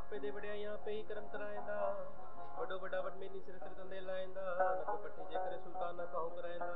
ਆਪੇ ਦੇ ਵਡਿਆਈਆਂ ਆਪੇ ਹੀ ਕਰਮ ਕਰਾਇਂਦਾ। ਵੱਡੋ ਵੱਡਾ ਵਡਮੇਨੀ ਸਿਰ ਸਿਰ ਤੰਦੇ ਲਾਇਂਦਾ। ਨੱਕ ਪੱਟੀ ਜੇ ਕਰੇ ਸੁਲਤਾਨ ਨਾ ਕਹੋ ਕਰਾਇਂਦਾ।